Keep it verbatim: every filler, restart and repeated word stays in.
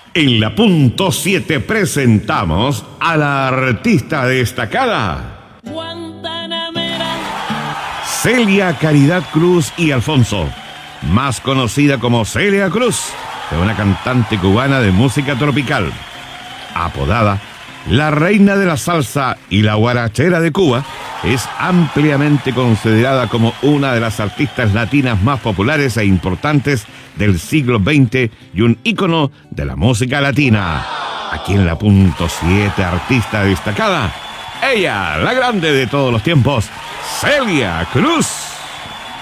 En la punto siete presentamos a la artista destacada Guantanamera, Celia Caridad Cruz y Alfonso, más conocida como Celia Cruz, es una cantante cubana de música tropical. Apodada la reina de la salsa y la guarachera de Cuba, es ampliamente considerada como una de las artistas latinas más populares e importantes del siglo veinte y un ícono de la música latina. Aquí en la punto siete, artista destacada, ella, la grande de todos los tiempos, Celia Cruz.